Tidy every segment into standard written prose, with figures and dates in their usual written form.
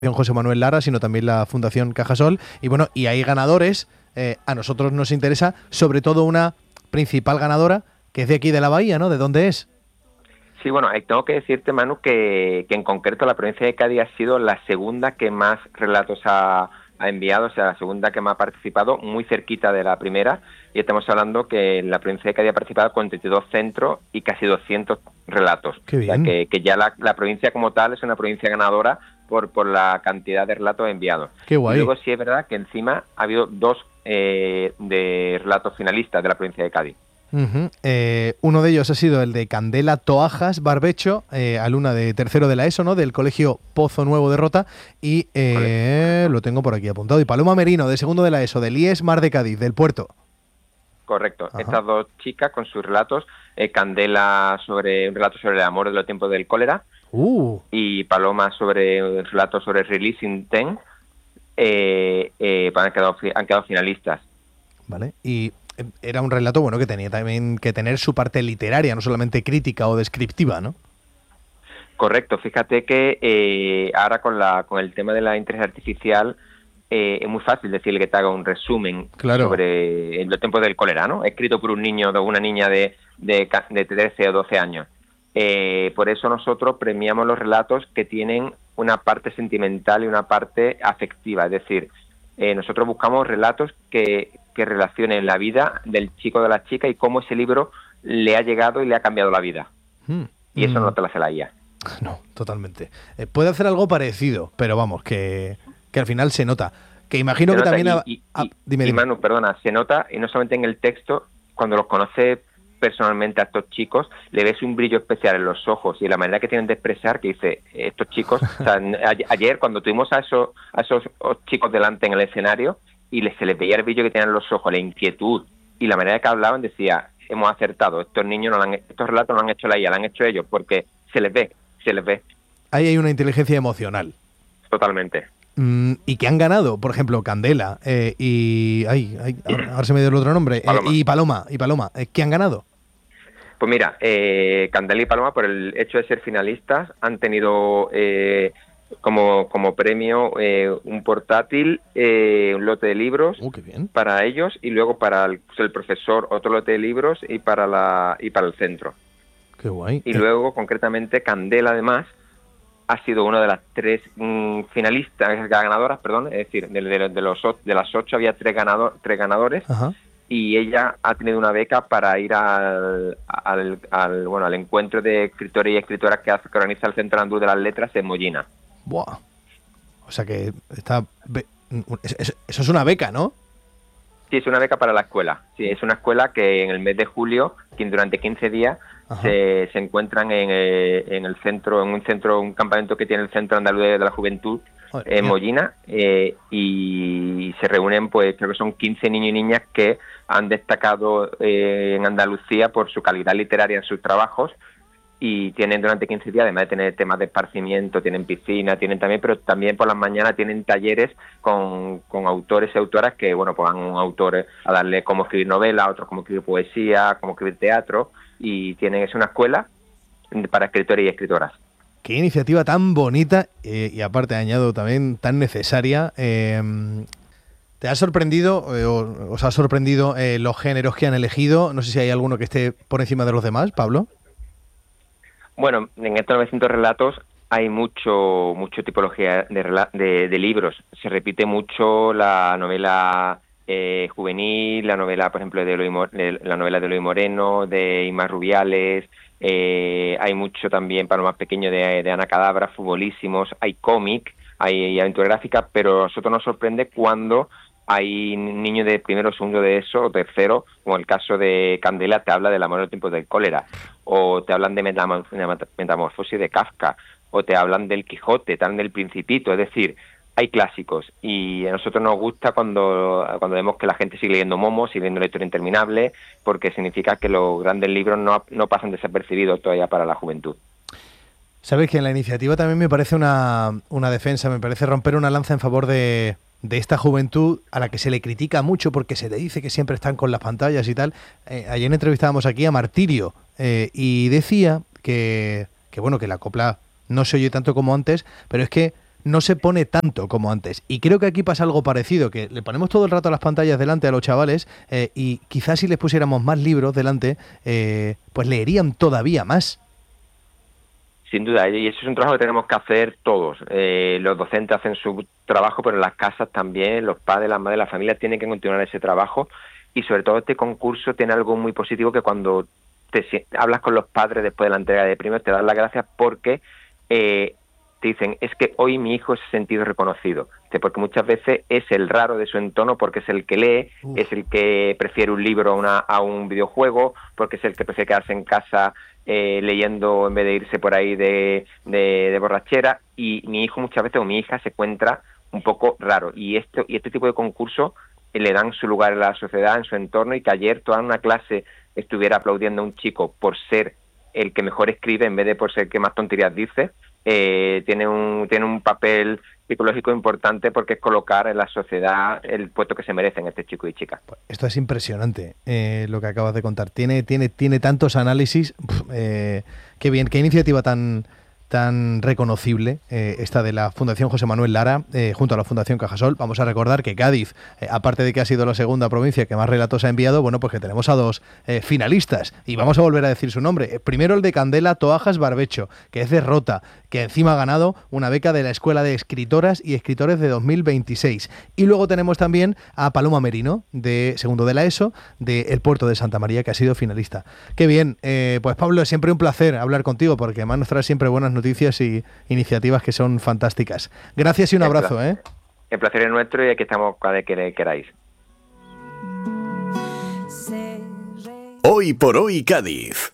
José Manuel Lara, sino también la Fundación Cajasol. Y bueno, y hay ganadores. A nosotros nos interesa sobre todo una principal ganadora que es de aquí de la Bahía, ¿no? ¿De dónde es? Sí, bueno, tengo que decirte, Manu, que en concreto la provincia de Cádiz ha sido la segunda que más relatos ha enviado, o sea, la segunda que más ha participado, muy cerquita de la primera, y estamos hablando que la provincia de Cádiz ha participado con 32 centros y casi 200 relatos. Qué O sea, bien. que ya la provincia como tal es una provincia ganadora por la cantidad de relatos enviados. Qué Y guay. luego sí es verdad que encima ha habido dos de relatos finalistas de la provincia de Cádiz. Uno de ellos ha sido el de Candela Toajas Barbecho, alumna de tercero de la ESO, ¿no? Del Colegio Pozo Nuevo de Rota, y lo tengo por aquí apuntado. Y Paloma Merino, de segundo de la ESO, del IES Mar de Cádiz, del Puerto. Correcto. Ajá. Estas dos chicas con sus relatos, Candela sobre un relato sobre el amor de los tiempos del cólera y Paloma sobre un relato sobre Releasing Ten, han quedado finalistas. Vale. Y era un relato, bueno, que tenía también que tener su parte literaria, no solamente crítica o descriptiva, ¿no? Correcto. Fíjate que ahora con el tema de la inteligencia artificial es muy fácil decirle que te haga un resumen sobre los tiempos del cólera, ¿no? Escrito por un niño o una niña de 13 o 12 años. Por eso nosotros premiamos los relatos que tienen una parte sentimental y una parte afectiva. Es decir, nosotros buscamos relatos que relacionen la vida del chico o de la chica y cómo ese libro le ha llegado y le ha cambiado la vida. Y eso no te lo hace la IA. No, totalmente. Puede hacer algo parecido, pero vamos, que al final se nota. Que imagino que también... Dime. Manu, perdona, se nota, y no solamente en el texto, cuando los conoces personalmente a estos chicos, le ves un brillo especial en los ojos y en la manera que tienen de expresar, que dice, estos chicos... o sea, ayer, cuando tuvimos a esos chicos delante en el escenario, y se les veía el brillo que tenían en los ojos, la inquietud, y la manera que hablaban, decía, hemos acertado, estos niños, estos relatos no han hecho la IA, lo han hecho ellos, porque se les ve. Ahí hay una inteligencia emocional. Totalmente. Y que han ganado, por ejemplo, Candela ahora se me dio el otro nombre, Paloma. y Paloma, ¿qué han ganado? Pues mira, Candela y Paloma, por el hecho de ser finalistas, han tenido como premio un portátil, un lote de libros qué bien. para ellos, y luego para el profesor otro lote de libros y para el centro. Qué guay. Y luego, concretamente, Candela, además, ha sido una de las tres finalistas, ganadoras, perdón, es decir, de las 8 había tres ganadores. Ajá. Y ella ha tenido una beca para ir al encuentro de escritores y escritoras que organiza el Centro Andaluz de las Letras en Mollina. Buah. O sea que eso es una beca, ¿no? Sí, es una beca para la escuela. Sí, es una escuela que en el mes de julio, durante 15 días, se encuentran en el centro, un campamento que tiene el Centro Andaluz de la Juventud en Mollina, y se reúnen, pues creo que son 15 niños y niñas que han destacado en Andalucía por su calidad literaria en sus trabajos, y tienen durante 15 días, además de tener temas de esparcimiento, tienen piscina, pero también por las mañanas tienen talleres con autores y autoras que, bueno, pues van un autor a darle cómo escribir novela, otros cómo escribir poesía, cómo escribir teatro, y es una escuela para escritores y escritoras. Qué iniciativa tan bonita y aparte añado también tan necesaria. ¿Te ha sorprendido, os ha sorprendido los géneros que han elegido? No sé si hay alguno que esté por encima de los demás, Pablo. Bueno, en estos 900 relatos hay mucho tipología de libros. Se repite mucho la novela juvenil, la novela, por ejemplo, la novela de Eloy Moreno, de Imar Rubiales. Hay mucho también para los más pequeños de Ana Cadabra, futbolísimos. Hay cómic, hay aventura gráfica, pero a nosotros nos sorprende cuando hay niños de primero, segundo de ESO o tercero, como el caso de Candela, te habla del amor en los tiempos del cólera, o te hablan de Metamorfosis de Kafka, o te hablan del Quijote, te hablan del Principito. Es decir, hay clásicos, y a nosotros nos gusta cuando vemos que la gente sigue leyendo Momo, sigue leyendo La historia interminable, porque significa que los grandes libros no pasan desapercibidos todavía para la juventud. Sabes que en la iniciativa también me parece una defensa, me parece romper una lanza en favor de esta juventud a la que se le critica mucho porque se le dice que siempre están con las pantallas y tal. Ayer entrevistábamos aquí a Martirio y decía que la copla no se oye tanto como antes, pero es que no se pone tanto como antes. Y creo que aquí pasa algo parecido, que le ponemos todo el rato las pantallas delante a los chavales y quizás si les pusiéramos más libros delante, pues leerían todavía más. Sin duda, y eso es un trabajo que tenemos que hacer todos. Los docentes hacen su trabajo, pero en las casas también, los padres, las madres, las familias tienen que continuar ese trabajo. Y sobre todo este concurso tiene algo muy positivo, que cuando hablas con los padres después de la entrega de premios, te dan las gracias porque te dicen, es que hoy mi hijo se ha sentido reconocido. Porque muchas veces es el raro de su entorno, porque es el que lee, es el que prefiere un libro a un videojuego, porque es el que prefiere quedarse en casa leyendo en vez de irse por ahí de borrachera, y mi hijo muchas veces o mi hija se encuentra un poco raro, y este tipo de concurso le dan su lugar en la sociedad, en su entorno, y que ayer toda una clase estuviera aplaudiendo a un chico por ser el que mejor escribe en vez de por ser el que más tonterías dice, tiene un papel psicológico importante, porque es colocar en la sociedad el puesto que se merecen este chico y chica. Esto es impresionante, lo que acabas de contar. Tiene tantos análisis. Qué bien, qué iniciativa tan reconocible esta de la Fundación José Manuel Lara junto a la Fundación Cajasol. Vamos a recordar que Cádiz, aparte de que ha sido la segunda provincia que más relatos ha enviado, bueno, pues que tenemos a dos finalistas, y vamos a volver a decir su nombre. Primero el de Candela Toajas Barbecho, que es de Rota, que encima ha ganado una beca de la Escuela de Escritoras y Escritores de 2026. Y luego tenemos también a Paloma Merino, de segundo de la ESO, de El Puerto de Santa María, que ha sido finalista. Qué bien. Pues Pablo, es siempre un placer hablar contigo, porque además nos traes siempre buenas noticias y iniciativas que son fantásticas. Gracias y un abrazo. El placer es nuestro, y aquí estamos cada vez que queráis. Hoy por hoy Cádiz.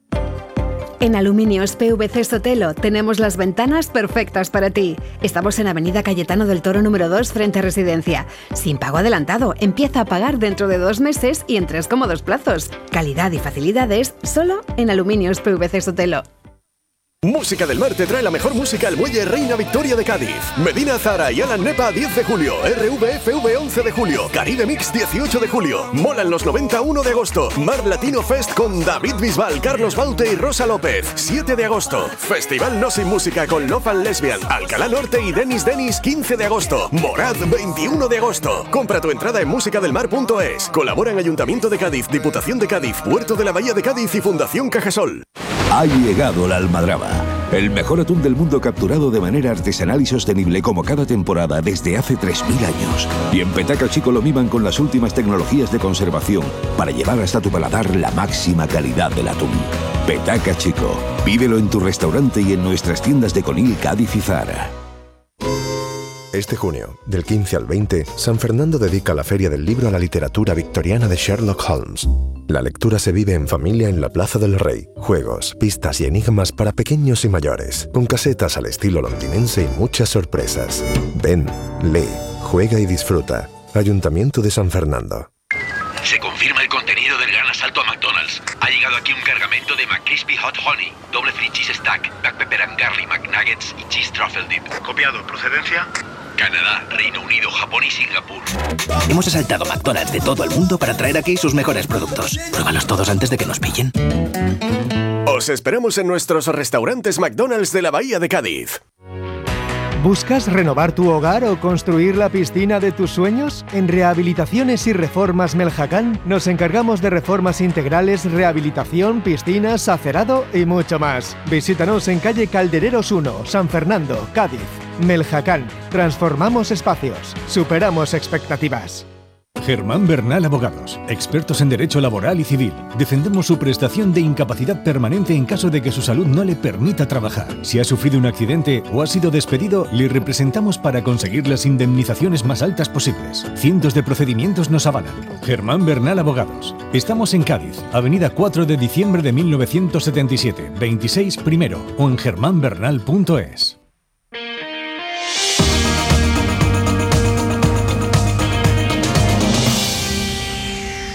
En Aluminios PVC Sotelo tenemos las ventanas perfectas para ti. Estamos en Avenida Cayetano del Toro número 2 frente a Residencia. Sin pago adelantado, empieza a pagar dentro de 2 meses y en 3 cómodos plazos. Calidad y facilidades solo en Aluminios PVC Sotelo. Música del Mar te trae la mejor música al Muelle Reina Victoria de Cádiz. Medina Zara y Alan Nepa 10 de julio, RVFV 11 de julio, Caribe Mix 18 de julio, Molan los 91 de agosto, Mar Latino Fest con David Bisbal, Carlos Baute y Rosa López 7 de agosto, Festival No Sin Música con Love and Lesbian, Alcalá Norte y Denis 15 de agosto, Morad 21 de agosto. Compra tu entrada en musicadelmar.es. Colaboran Ayuntamiento de Cádiz, Diputación de Cádiz, Puerto de la Bahía de Cádiz y Fundación Cajasol. Ha llegado la almadraba, el mejor atún del mundo capturado de manera artesanal y sostenible como cada temporada desde hace 3.000 años. Y en Petaca Chico lo miman con las últimas tecnologías de conservación para llevar hasta tu paladar la máxima calidad del atún. Petaca Chico, pídelo en tu restaurante y en nuestras tiendas de Conil, Cádiz y Zara. Este junio, del 15 al 20, San Fernando dedica la Feria del Libro a la literatura victoriana de Sherlock Holmes. La lectura se vive en familia en la Plaza del Rey. Juegos, pistas y enigmas para pequeños y mayores, con casetas al estilo londinense y muchas sorpresas. Ven, lee, juega y disfruta. Ayuntamiento de San Fernando. Se confirma el contenido del gran asalto a McDonald's. Ha llegado aquí un cargamento de McCrispy Hot Honey, doble free cheese stack, Black Pepper and Garlic McNuggets y cheese truffle dip. Copiado. ¿Procedencia? Canadá, Reino Unido, Japón y Singapur. Hemos asaltado McDonald's de todo el mundo para traer aquí sus mejores productos. Pruébalos todos antes de que nos pillen. Os esperamos en nuestros restaurantes McDonald's de la Bahía de Cádiz. ¿Buscas renovar tu hogar o construir la piscina de tus sueños? En Rehabilitaciones y Reformas Meljacán nos encargamos de reformas integrales, rehabilitación, piscinas, acerado y mucho más. Visítanos en calle Caldereros 1, San Fernando, Cádiz. Meljacán. Transformamos espacios. Superamos expectativas. Germán Bernal Abogados, expertos en derecho laboral y civil. Defendemos su prestación de incapacidad permanente en caso de que su salud no le permita trabajar. Si ha sufrido un accidente o ha sido despedido, le representamos para conseguir las indemnizaciones más altas posibles. Cientos de procedimientos nos avalan. Germán Bernal Abogados. Estamos en Cádiz, Avenida 4 de diciembre de 1977, 26 primero o en germanbernal.es.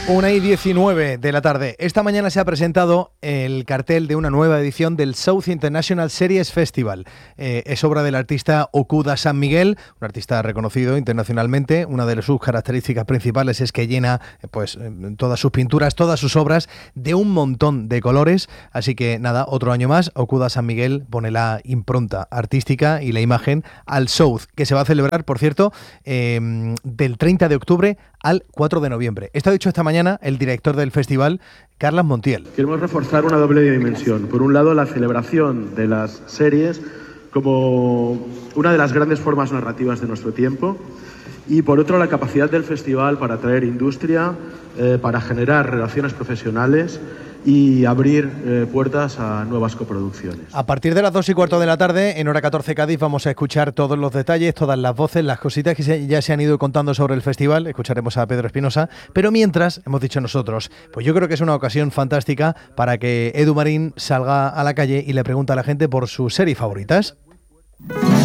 1:19 de la tarde. Esta mañana se ha presentado el cartel de una nueva edición del South International Series Festival. Es obra del artista Okuda San Miguel, un artista reconocido internacionalmente. Una de sus características principales es que llena todas sus pinturas, todas sus obras de un montón de colores. Así que nada, otro año más, Okuda San Miguel pone la impronta artística y la imagen al South, que se va a celebrar, por cierto, del 30 de octubre al 4 de noviembre. Esto ha dicho esta mañana el director del festival, Carles Montiel. Queremos reforzar una doble dimensión. Por un lado, la celebración de las series como una de las grandes formas narrativas de nuestro tiempo, y por otro, la capacidad del festival para atraer industria, para generar relaciones profesionales y abrir puertas a nuevas coproducciones. A partir de las 2:15 de la tarde, en Hora 14 Cádiz, vamos a escuchar todos los detalles, todas las voces, las cositas que ya se han ido contando sobre el festival. Escucharemos a Pedro Espinosa, pero mientras, hemos dicho nosotros, pues yo creo que es una ocasión fantástica para que Edu Marín salga a la calle y le pregunte a la gente por sus series favoritas.